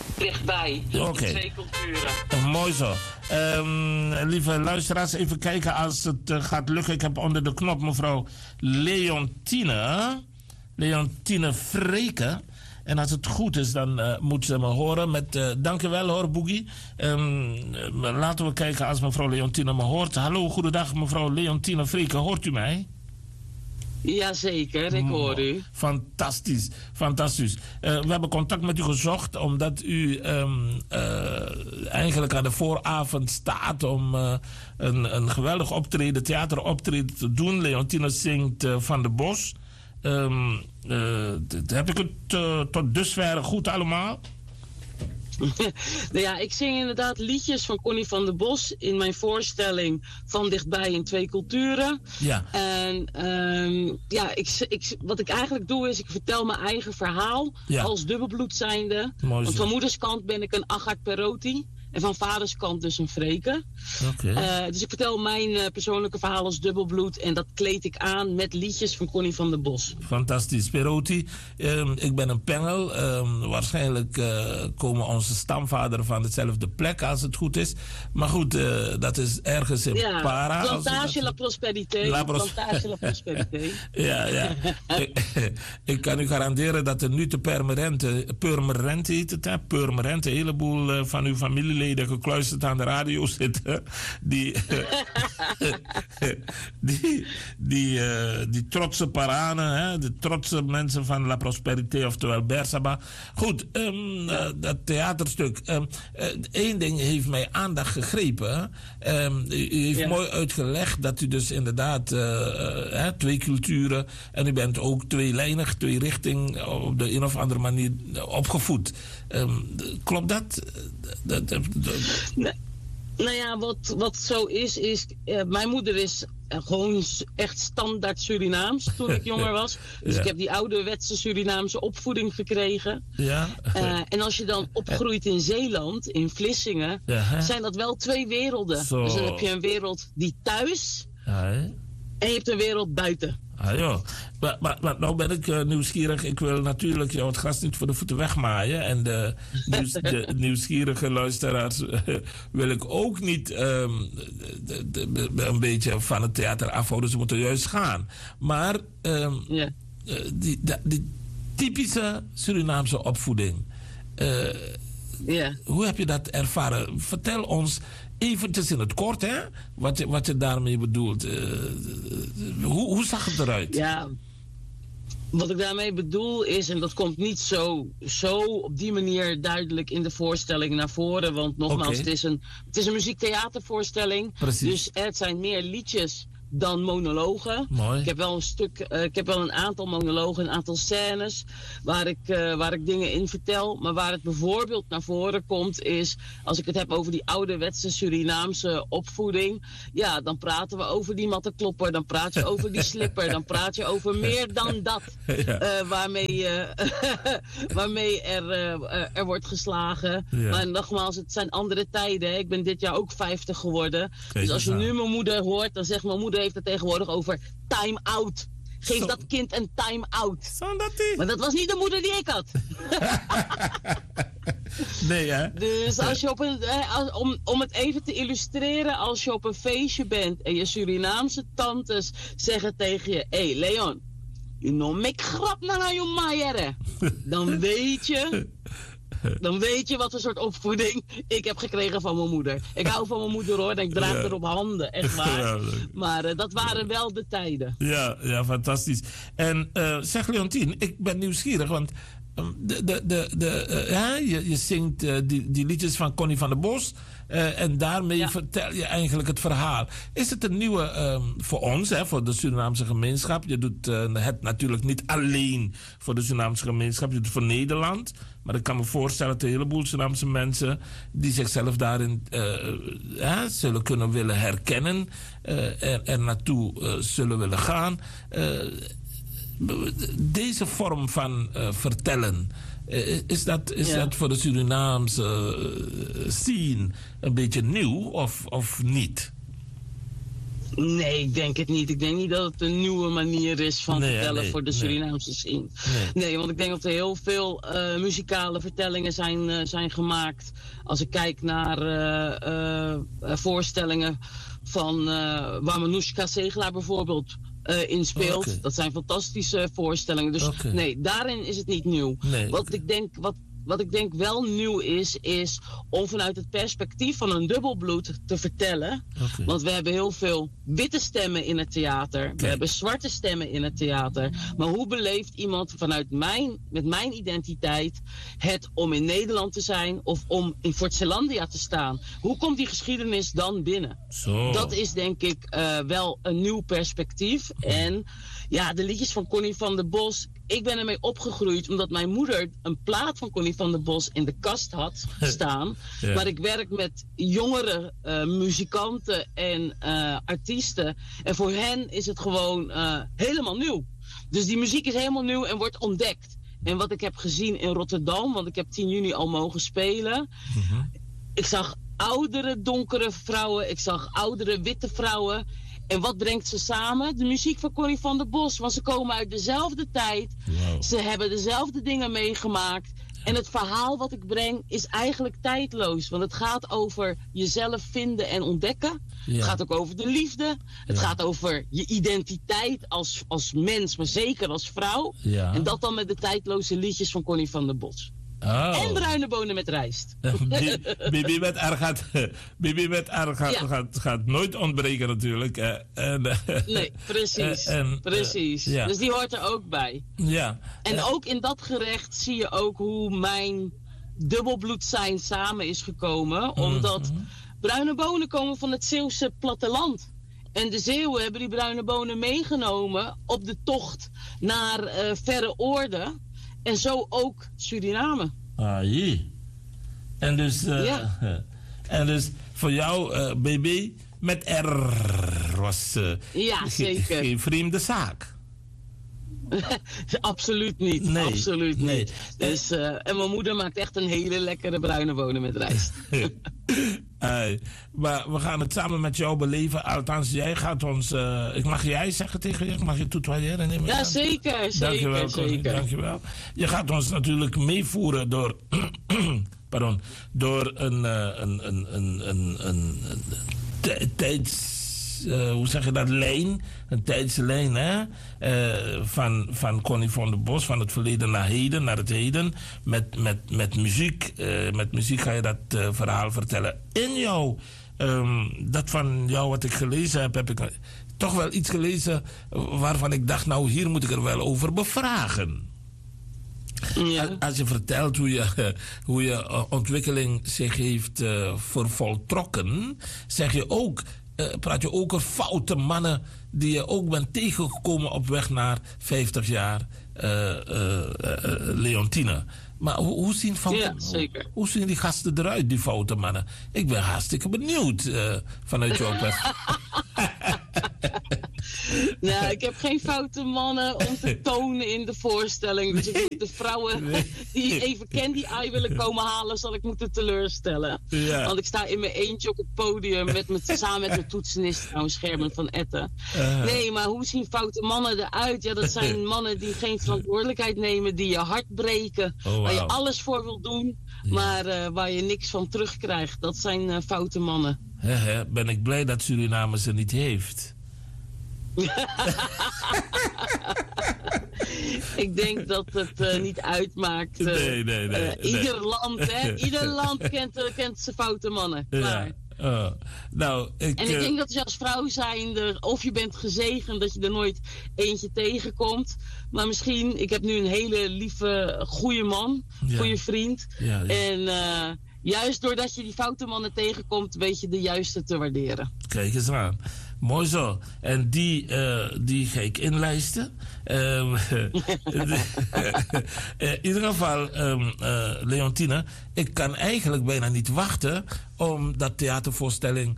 dichtbij. Oké. Twee culturen. Mooi zo. Lieve luisteraars, even kijken als het gaat lukken. Ik heb onder de knop mevrouw Leontine Freke. En als het goed is, dan moet ze me horen met... dank u wel hoor, Boogie. Laten we kijken als mevrouw Leontine me hoort. Hallo, goedendag mevrouw Leontine Freke. Hoort u mij? Jazeker, ik hoor u. Fantastisch, fantastisch. We hebben contact met u gezocht omdat u eigenlijk aan de vooravond staat om een geweldig optreden, theateroptreden te doen. Leontine zingt Van de Bos. Heb ik het tot dusver goed allemaal? Nou ja, ik zing inderdaad liedjes van Connie van der Bos in mijn voorstelling Van Dichtbij in Twee Culturen. Ja. En wat ik eigenlijk doe is, ik vertel mijn eigen verhaal als dubbelbloed zijnde. Mooi. Want van moederskant ben ik een Agathe Perotti. En van vaderskant dus een Freke. Okay. Dus ik vertel mijn persoonlijke verhaal als dubbelbloed. En dat kleed ik aan met liedjes van Connie van der Bos. Fantastisch. Perotti, ik ben een pengel. Waarschijnlijk komen onze stamvaderen van dezelfde plek als het goed is. Maar goed, dat is ergens in Para. Plantage La Prosperité. Plantage La Prosperité. Ja. Ik kan u garanderen dat er nu te Purmerend heet het. Purmerend, een heleboel van uw familieleden gekluisterd aan de radio zitten. Die trotse Paranen, hè, de trotse mensen van La Prosperité, oftewel Bersaba. Goed, dat theaterstuk. Eén ding heeft mij aandacht gegrepen. U heeft mooi uitgelegd dat u dus inderdaad twee culturen en u bent ook tweelijnig, twee richting op de een of andere manier opgevoed. Klopt dat? Nou ja, wat zo is mijn moeder is gewoon echt standaard Surinaams toen ik jonger was. Dus ik heb die ouderwetse Surinaamse opvoeding gekregen. Ja. En als je dan opgroeit in Zeeland, in Vlissingen, zijn dat wel twee werelden. Zo. Dus dan heb je een wereld die thuis en je hebt een wereld buiten. Ah, joh. Maar nou ben ik nieuwsgierig. Ik wil natuurlijk jou het gras niet voor de voeten wegmaaien. En de nieuwsgierige luisteraars wil ik ook niet een beetje van het theater afhouden. Ze moeten juist gaan. Maar die typische Surinaamse opvoeding. Hoe heb je dat ervaren? Vertel ons eventjes in het kort, hè? Wat je daarmee bedoelt. Hoe zag het eruit? Ja, wat ik daarmee bedoel is, en dat komt niet zo op die manier duidelijk in de voorstelling naar voren. Want nogmaals, het is een muziektheatervoorstelling. Precies. Dus het zijn meer liedjes dan monologen. Mooi. Ik heb wel een aantal monologen, een aantal scènes waar ik dingen in vertel. Maar waar het bijvoorbeeld naar voren komt is, als ik het heb over die ouderwetse Surinaamse opvoeding, ja, dan praten we over die mattenklopper, dan praat je over die slipper, dan praat je over meer dan dat, waarmee er wordt geslagen. Ja. Maar nogmaals, het zijn andere tijden. Hè. Ik ben dit jaar ook 50 geworden. Dus als je nu mijn moeder hoort, dan zegt mijn moeder heeft het tegenwoordig over time out. Geef dat kind een time out. Maar dat was niet de moeder die ik had. Nee, hè? Dus als je om het even te illustreren, als je op een feestje bent en je Surinaamse tantes zeggen tegen je: hey Leon, je noemt me grap naar je maaien. Dan weet je wat voor soort opvoeding ik heb gekregen van mijn moeder. Ik hou van mijn moeder hoor, en ik draag er op handen, echt waar. Ja, maar dat waren wel de tijden. Ja, fantastisch. En zeg Leontine, ik ben nieuwsgierig, want je zingt die liedjes van Connie van der Bos. En daarmee vertel je eigenlijk het verhaal. Is het een nieuwe voor ons, voor de Surinaamse gemeenschap? Je doet het natuurlijk niet alleen voor de Surinaamse gemeenschap. Je doet het voor Nederland. Maar ik kan me voorstellen dat een heleboel Surinaamse mensen die zichzelf daarin zullen kunnen willen herkennen. Er naartoe zullen willen gaan. Deze vorm van vertellen, is dat voor de Surinaamse scene een beetje nieuw of niet? Nee, ik denk het niet. Ik denk niet dat het een nieuwe manier is van vertellen voor de Surinaamse scene. Nee, want ik denk dat er heel veel muzikale vertellingen zijn gemaakt. Als ik kijk naar voorstellingen van waar Manoushka Zegelaar bijvoorbeeld in speelt. Dat zijn fantastische voorstellingen. Dus nee, daarin is het niet nieuw. Nee, Wat ik denk wel nieuw is om vanuit het perspectief van een dubbelbloed te vertellen. Want we hebben heel veel witte stemmen in het theater. We hebben zwarte stemmen in het theater. Maar hoe beleeft iemand met mijn identiteit het om in Nederland te zijn of om in Fort Zeelandia te staan? Hoe komt die geschiedenis dan binnen? Zo. Dat is denk ik wel een nieuw perspectief. En ja, de liedjes van Connie van der Bos. Ik ben ermee opgegroeid omdat mijn moeder een plaat van Connie van der Bos in de kast had staan. Maar ik werk met jongere muzikanten en artiesten. En voor hen is het gewoon helemaal nieuw. Dus die muziek is helemaal nieuw en wordt ontdekt. En wat ik heb gezien in Rotterdam, want ik heb 10 juni al mogen spelen. Ik zag oudere donkere vrouwen, ik zag oudere witte vrouwen. En wat brengt ze samen? De muziek van Connie van der Bos. Want ze komen uit dezelfde tijd. Wow. Ze hebben dezelfde dingen meegemaakt. En het verhaal wat ik breng is eigenlijk tijdloos. Want het gaat over jezelf vinden en ontdekken. Ja. Het gaat ook over de liefde. Het gaat over je identiteit als mens, maar zeker als vrouw. Ja. En dat dan met de tijdloze liedjes van Connie van der Bos. Oh. En bruine bonen met rijst. Bibi met R gaat nooit ontbreken natuurlijk. Nee, precies. Precies. Ja. Dus die hoort er ook bij. Ja. En ook in dat gerecht zie je ook hoe mijn dubbelbloed zijn samen is gekomen. Omdat bruine bonen komen van het Zeeuwse platteland. En de Zeeuwen hebben die bruine bonen meegenomen op de tocht naar verre oorden. En zo ook Suriname. En dus voor jou, BB, met R was zeker. geen vreemde zaak. Absoluut niet. Nee, absoluut niet. Dus, en mijn moeder maakt echt een hele lekkere bruine bonen met rijst. Maar we gaan het samen met jou beleven. Althans, jij gaat ons... mag jij zeggen tegen je? Mag je toetwaaieren? Ja, zeker. Dankjewel, zeker. Dankjewel. Je gaat ons natuurlijk meevoeren door... door een hoe zeg je dat? Lijn. Een tijdslijn, hè? Van Connie van der Bos, van het verleden naar heden, naar het heden. Met muziek. Met muziek ga je dat verhaal vertellen. In jou, dat van jou wat ik gelezen heb ik toch wel iets gelezen waarvan ik dacht, nou, hier moet ik er wel over bevragen. Ja. Als je vertelt hoe je ontwikkeling zich heeft vervoltrokken, zeg je ook, praat je ook over foute mannen die je ook bent tegengekomen op weg naar 50 jaar Leontine. Maar hoe zien die gasten eruit, die foute mannen? Ik ben hartstikke benieuwd vanuit jouw weg. Nou, ik heb geen foute mannen om te tonen in de voorstelling. Dus ik moet de vrouwen die even Candy Eye willen komen halen, zal ik moeten teleurstellen. Ja. Want ik sta in mijn eentje op het podium samen met mijn toetsenist, trouwens, Gerben van Etten. Nee, maar hoe zien foute mannen eruit? Ja, dat zijn mannen die geen verantwoordelijkheid nemen, die je hart breken, waar je alles voor wil doen, maar waar je niks van terugkrijgt. Dat zijn foute mannen. Ben ik blij dat Suriname ze niet heeft. Ik denk dat het niet uitmaakt. Nee. Ieder land, hè? Ieder land kent zijn foute mannen. Klaar. Nou, en ik denk dat je als vrouw zijnde, of je bent gezegend dat je er nooit eentje tegenkomt. Maar misschien, ik heb nu een hele lieve, goede man, goede vriend. Ja. En juist doordat je die foute mannen tegenkomt, weet je de juiste te waarderen. Kijk eens aan. Mooi zo. En die ga ik inlijsten. In ieder geval, Leontine, ik kan eigenlijk bijna niet wachten om dat theatervoorstelling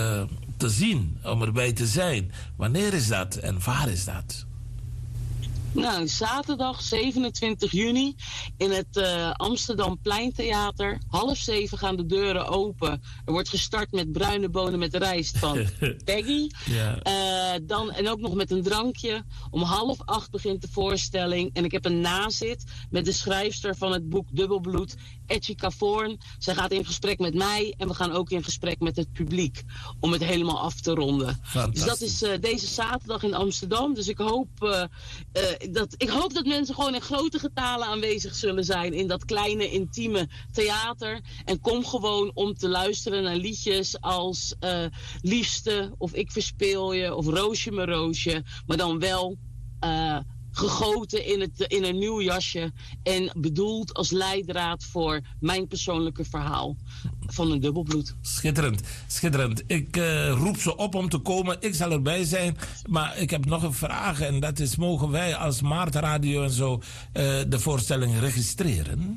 te zien, om erbij te zijn. Wanneer is dat en waar is dat? Nou, zaterdag 27 juni in het Amsterdam Pleintheater. 6:30 gaan de deuren open. Er wordt gestart met bruine bonen met rijst van Peggy. Ja. En ook nog met een drankje. Om 7:30 begint de voorstelling. En ik heb een nazit met de schrijfster van het boek Dubbelbloed, Etchika Voorn. Zij gaat in gesprek met mij en we gaan ook in gesprek met het publiek. Om het helemaal af te ronden. Dus dat is deze zaterdag in Amsterdam. Dus ik hoop dat mensen gewoon in grote getalen aanwezig zullen zijn in dat kleine, intieme theater. En kom gewoon om te luisteren naar liedjes als Liefste of Ik Verspeel Je of Roosje mijn Roosje. Maar dan wel gegoten in een nieuw jasje en bedoeld als leidraad voor mijn persoonlijke verhaal van een dubbelbloed. Schitterend, schitterend. Ik roep ze op om te komen. Ik zal erbij zijn, maar ik heb nog een vraag en dat is: mogen wij als Maartradio en zo de voorstelling registreren?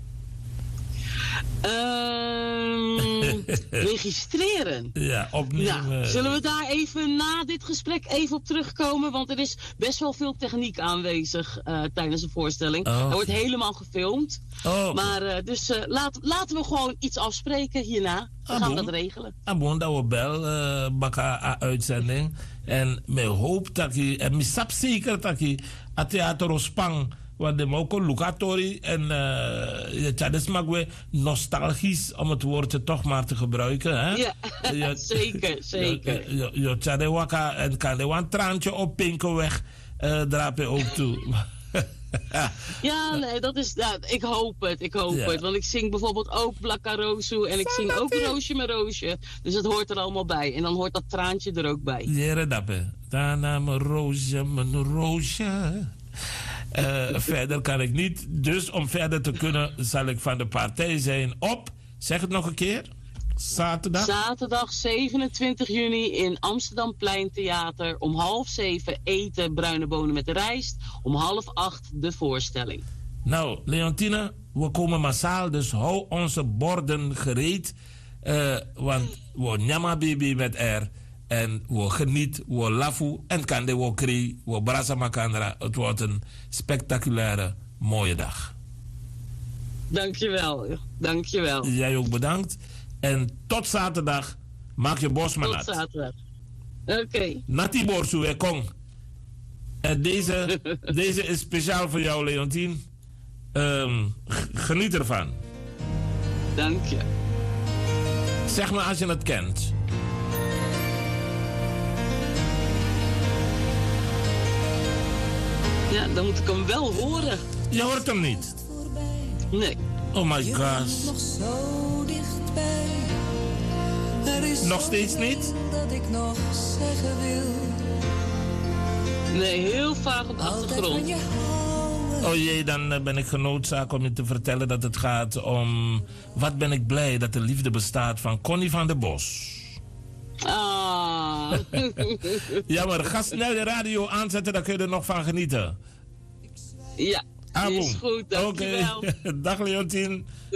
Registreren? Ja, opnemen. Nou, zullen we daar even na dit gesprek even op terugkomen? Want er is best wel veel techniek aanwezig tijdens de voorstelling. Er wordt helemaal gefilmd. Maar dus laten we gewoon iets afspreken hierna. Dan gaan we dat regelen. Abon dat we bel baka uitzending. En mijn hoop dat je, en mijn sap zeker dat je het theater Ospang, wat de moko Lucatori en het maakt we nostalgisch om het woordje toch maar te gebruiken. Hè? Ja, zeker, zeker. Je tjade waka en kan er een traantje op Pinkenweg draap je ook toe. Ja, nee, dat is. Ja, ik hoop het. Want ik zing bijvoorbeeld ook Blakkarosu en ik zing ook Roosje mijn Roosje. Dus het hoort er allemaal bij. En dan hoort dat traantje er ook bij. Jere dappe. Daarna mijn roosje. Verder kan ik niet. Dus om verder te kunnen zal ik van de partij zijn op. Zeg het nog een keer. Zaterdag 27 juni in Amsterdam Pleintheater. Om 7:30 eten bruine bonen met de rijst. Om 7:30 de voorstelling. Nou, Leontine, we komen massaal. Dus hou onze borden gereed. Want we nyama baby met R. En we geniet, we lafu. En kan de we kri, we brasa makandra. Het wordt een spectaculaire, mooie dag. Dankjewel. Jij ook bedankt. En tot zaterdag. Maak je bosmanat. Tot zaterdag. Oké. Nati borsu e kong. En deze is speciaal voor jou, Leontien. Geniet ervan. Dank je. Zeg maar als je het kent. Ja, dan moet ik hem wel horen. Je hoort hem niet? Nee. Oh my gosh. Nog zo dichtbij. Er is nog steeds niet? Dat ik nog zeggen wil. Nee, heel vaag op de achtergrond. Oh jee, dan ben ik genoodzaakt om je te vertellen dat het gaat om... Wat ben ik blij dat de liefde bestaat van Connie van der Bos. Ah. Ja, maar ga snel de radio aanzetten, dan kun je er nog van genieten. Ja, is goed, dankjewel. Oké. Dag Leontien.